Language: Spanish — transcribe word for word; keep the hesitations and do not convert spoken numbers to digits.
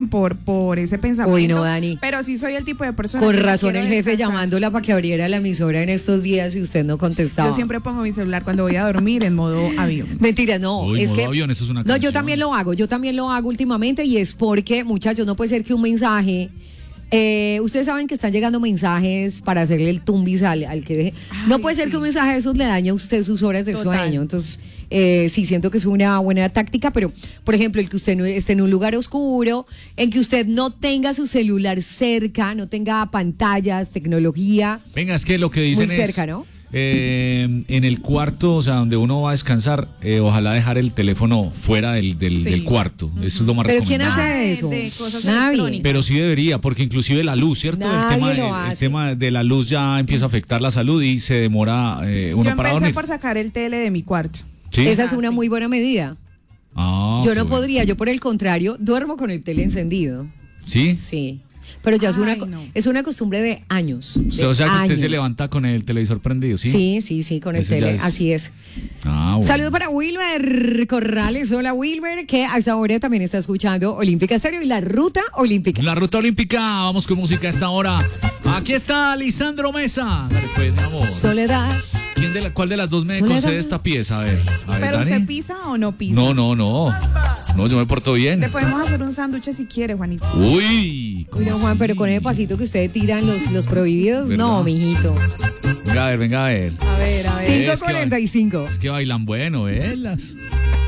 por, por ese pensamiento. Uy, no, Dani. Pero sí soy el tipo de persona Con que razón sí el quiero jefe descansar. llamándola para que abriera la emisora en estos días y usted no contestaba. Yo siempre pongo mi celular cuando voy a dormir en modo avión. Mentira, no. Uy, es modo que avión, eso es una no, yo canción. también lo hago. Yo también lo hago últimamente y es porque, muchachos, no puede ser que un mensaje. Eh, ustedes saben que están llegando mensajes para hacerle el tumbis al, al que deje. No Ay, puede ser sí. que un mensaje de esos le dañe a usted sus horas de Total. sueño. Entonces, eh, sí siento que es una buena táctica, pero, por ejemplo, el que usted no esté en un lugar oscuro, en que usted no tenga su celular cerca, no tenga pantallas, tecnología. Venga, es que lo que dicen Muy es... cerca, ¿no? eh, en el cuarto, o sea, donde uno va a descansar, eh, ojalá dejar el teléfono fuera del, del, Sí. del cuarto. Eso es lo más ¿Pero quién recomendable. hace Ah, eso? de cosas Nadie. electrónicas. Pero sí debería, porque inclusive la luz, ¿cierto? Nadie el, tema, lo el- el hace. tema de la luz ya empieza a afectar la salud y se demora eh, uno Yo para empecé dormir. por sacar el tele de mi cuarto. ¿Sí? Esa es Ah, una sí. muy buena medida. Ah, Yo qué no bueno. podría, yo por el contrario, duermo con el tele encendido. ¿Sí? Sí. Pero ya es una, Ay, co- no. es una costumbre de años. O sea, de o sea que usted se años. levanta con el televisor prendido, ¿sí? Sí, sí, sí, con el Eso ya tele. es- Así es. Ah, bueno. Saludos para Wilber Corrales. Hola, Wilber, que a esa hora también está escuchando Olímpica Estéreo y la Ruta Olímpica. La ruta olímpica, vamos con música a esta hora. Aquí está Lisandro Mesa. Dale pues, mi amor. Soledad. ¿Quién de la, ¿Cuál de las dos me Soledad. concede esta pieza? A ver, a ver, ¿Pero Dani. usted pisa o no pisa? No, no, no. No, yo me porto bien. Le podemos hacer un sándwich si quiere, Juanito. Uy, ¿cómo Uy, no, Juan, así? pero con ese pasito que ustedes tiran los, los prohibidos, ¿Verdad? no, mijito. Venga a ver, venga a ver. A ver, a ver. Sí. cinco cuarenta y cinco. Es que bailan bueno, ¿eh? Las-